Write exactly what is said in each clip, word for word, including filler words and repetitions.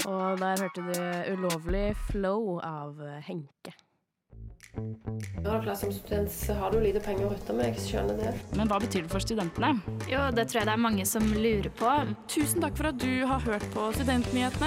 Og der hørte du Ulovlig Flow av Henke. Ja, som student så har du lite penger å rutte med, jeg skjønner det. Men hva betyr det for studentene? Jo, det tror jeg det er mange som lurer på. Tusen takk for at du har hørt på Studentnyhetene.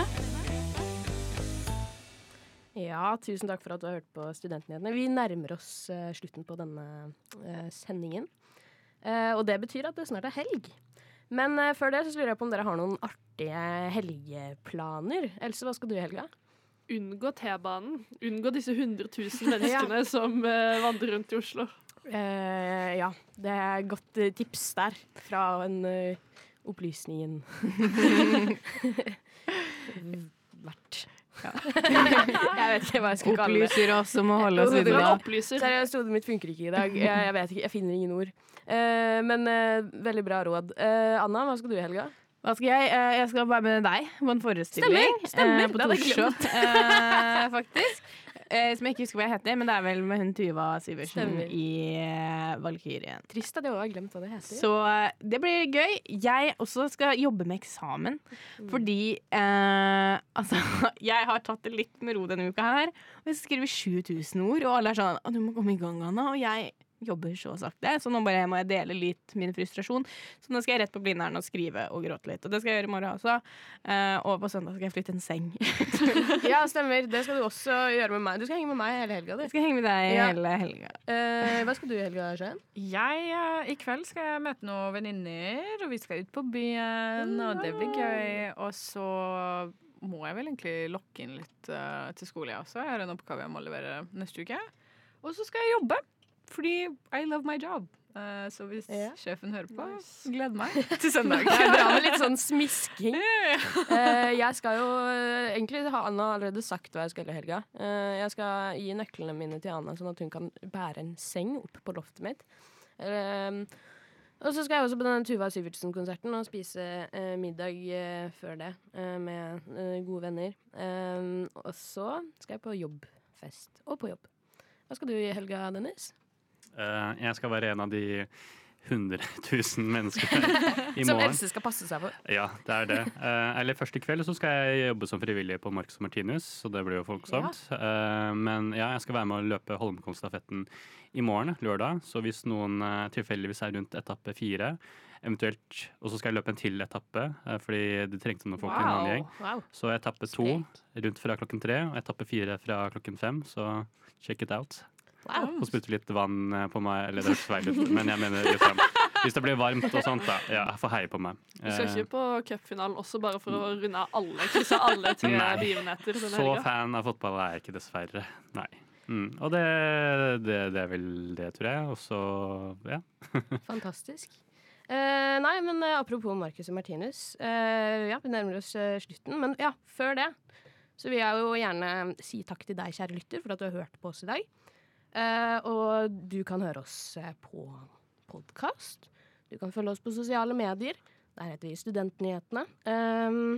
Ja, tusen takk for at du har hørt på Studentnyhetene. Vi nærmer oss uh, slutten på denne uh, sendingen. Uh, og det betyr at det snart er helg. Men uh, før det så lurer jeg på om dere har noen artige helgeplaner. Else, hva skal du i helga? Unngå T-banen. Unngå disse hundre tusen menneskene ja. som uh, vandrer rundt i Oslo. Uh, ja, det er et godt uh, tips der fra en uh, opplysningen. Vert. Ja. Jeg vet ikke hva jeg skal kalle det. Opplyser oss om å holde oss videre. Seriøst, hodet mitt funker ikke i dag. Jeg, jeg vet ikke, jeg finner ingen ord. Uh, men uh, veldig bra råd. Uh, Anna, hva skal du i helga? Hva skal jeg? Uh, jeg skal være med deg på en forestilling. Stemmer, stemmer. Uh, på Torshov, uh, faktisk. Uh, som jeg ikke husker hva jeg heter, men det er vel med hun Tuva Syversen stemmer. I uh, Valkyrien. Trist at jeg også har glemt hva det heter. Så uh, det blir gøy. Jeg også skal jobbe med eksamen, mm. fordi uh, altså, jeg har tatt det litt med ro denne uka her, og jeg skriver sju tusen ord, og alle er sånn, du må komme i gang, Anna, og jeg jobber så sakte, så nå bare må jeg dele litt min frustrasjon. Så nå skal jeg rett på Blindern og skrive og gråte litt. Og det skal jeg gjøre i morgen også. Uh, og på søndag skal jeg flytte en seng. Ja, stemmer. Det skal du også gjøre med meg. Du skal henge med meg hele helga. Du. Jeg skal henge med deg ja. hele helga. Uh, hva skal du i helga, Skjøen? Jeg, uh, I kveld skal jeg møte noen venninner, og vi skal ut på byen, og det blir gøy. Og så må jeg vel egentlig lokke inn litt uh, til skole, jeg også. Jeg har en oppgave jeg må levere neste uke. Og så skal jeg jobbe. Fordi I love my job. Uh, så hvis ja. sjefen hører på, nice. Gleder meg til søndag. Det er bra med litt sånn smisking. Uh, jeg skal jo uh, egentlig har Anna allerede sagt hva jeg skal i helga. Uh, jeg skal gi nøklene mine til Anna, sånn at hun kan bære en seng opp på loftet mitt. Uh, og så skal jeg også på den Tuva Syvertsen-konserten og spise uh, middag uh, før det uh, med uh, gode venner. Uh, og så skal jeg på jobbfest og på jobb. Hva skal du i helga, Dennis? Uh, jeg skal være en av de hundre tusen menneskene i morgen. Som Else skal passe seg for. Ja, det er det. Uh, eller først i kveld så skal jeg jobbe som frivillig på Marcus & Martinus, så det blir jo folksomt. Ja. Uh, men ja, jeg skal være med å løpe Holmenkollstafetten i morgen, lørdag. Så hvis noen uh, tilfeldigvis er rundt etappe fire, eventuelt, og så skal jeg løpe en til etappe, uh, fordi det trengte noen folk wow. i en annen gjeng. Wow. Så etappe to rundt fra klokken tre, og etappe fire fra klokken fem, så check it out. Wow. Og spytte litt vann på meg, eller det høres feil ut, men jeg mener liksom, hvis det blir varmt og sånt, da, ja, får heie på meg. Du skal ikke på cupfinalen også bare for å runde av alle, krysse alle tre begivenheter? Så helga. Fan av fotball er jeg ikke, dessverre. Nei. Mm. Og det, det, det er vel det, tror jeg. Og så, ja. Fantastisk. Uh, nei, men uh, apropos Marcus & Martinus, uh, ja, vi nærmer oss uh, slutten, men ja, før det, så vil jeg jo gjerne si takk til deg, kjære lytter, for at du har hørt på oss i dag. Uh, og du kan høre oss uh, på podcast. Du kan følge oss på sosiale medier. Der heter vi Studentnyhetene. Um,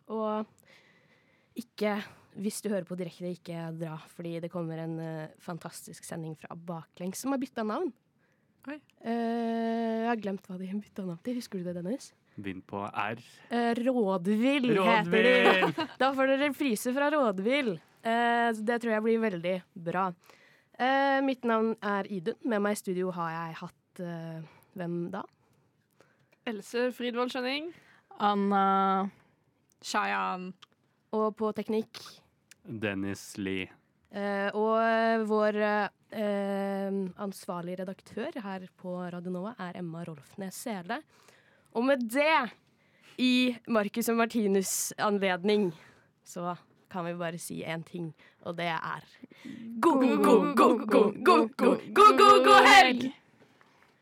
og ikke, hvis du hører på direkte, ikke dra, fordi det kommer en uh, fantastisk sending fra Baklengs som har byttet navn. Oi. Uh, jeg har glemt hva de har byttet navn til. Husker du det, Dennis? Begynn på R. Uh, Rådvill, heter de. Da får dere reprise fra Rådvill. Uh, det tror jeg blir veldig bra. Uh, mitt navn er Idun. Med meg i studio har jeg hatt uh, hvem da? Else Fridvold Skjønning. Anna Shayan. Og på teknikk Dennis Lee. Uh, og uh, vår uh, ansvarlige redaktør her på Radio Nova er Emma Rolfnes Sele. Og med det, i Marcus & Martinus anledning, så kan vi bare si en ting, og det er go, go, go, go, go, go, go, go, go, go, helg!